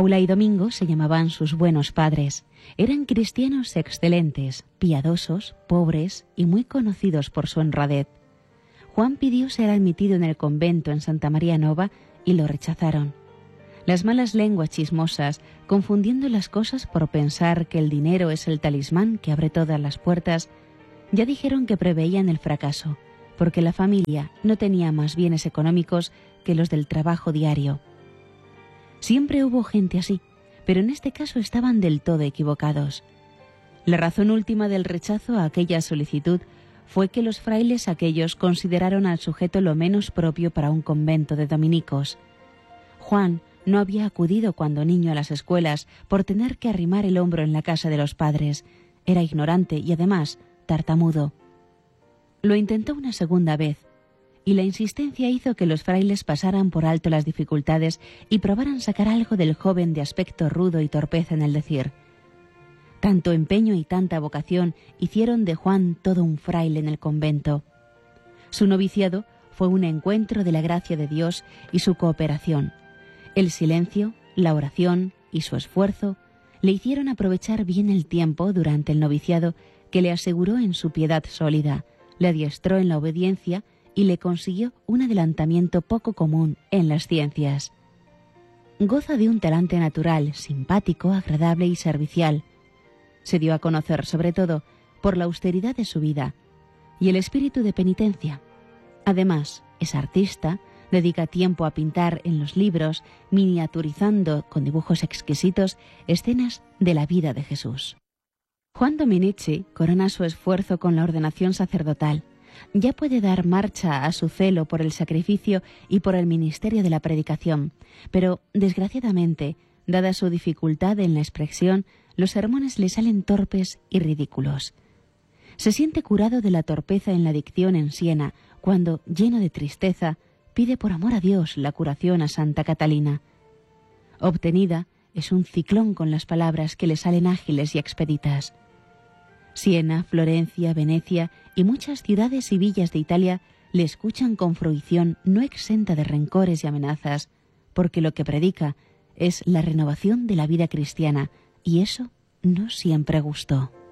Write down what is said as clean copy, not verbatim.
Paula y Domingo se llamaban sus buenos padres. Eran cristianos excelentes, piadosos, pobres y muy conocidos por su honradez. Juan pidió ser admitido en el convento en Santa María Nova y lo rechazaron. Las malas lenguas chismosas, confundiendo las cosas por pensar que el dinero es el talismán que abre todas las puertas, ya dijeron que preveían el fracaso, porque la familia no tenía más bienes económicos que los del trabajo diario. Siempre hubo gente así, pero en este caso estaban del todo equivocados. La razón última del rechazo a aquella solicitud fue que los frailes aquellos consideraron al sujeto lo menos propio para un convento de dominicos. Juan no había acudido cuando niño a las escuelas por tener que arrimar el hombro en la casa de los padres. Era ignorante y además tartamudo. Lo intentó una segunda vez, y la insistencia hizo que los frailes pasaran por alto las dificultades y probaran sacar algo del joven de aspecto rudo y torpeza en el decir. Tanto empeño y tanta vocación hicieron de Juan todo un fraile en el convento. Su noviciado fue un encuentro de la gracia de Dios y su cooperación. El silencio, la oración y su esfuerzo le hicieron aprovechar bien el tiempo durante el noviciado que le aseguró en su piedad sólida, le adiestró en la obediencia y le consiguió un adelantamiento poco común en las ciencias. Goza de un talante natural, simpático, agradable y servicial. Se dio a conocer sobre todo por la austeridad de su vida y el espíritu de penitencia. Además, es artista, dedica tiempo a pintar en los libros, miniaturizando con dibujos exquisitos escenas de la vida de Jesús. Juan Dominici corona su esfuerzo con la ordenación sacerdotal. Ya puede dar marcha a su celo por el sacrificio y por el ministerio de la predicación, pero, desgraciadamente, dada su dificultad en la expresión, los sermones le salen torpes y ridículos. Se siente curado de la torpeza en la dicción en Siena, cuando, lleno de tristeza, pide por amor a Dios la curación a Santa Catalina. Obtenida, es un ciclón con las palabras que le salen ágiles y expeditas. Siena, Florencia, Venecia y muchas ciudades y villas de Italia le escuchan con fruición no exenta de rencores y amenazas, porque lo que predica es la renovación de la vida cristiana, y eso no siempre gustó.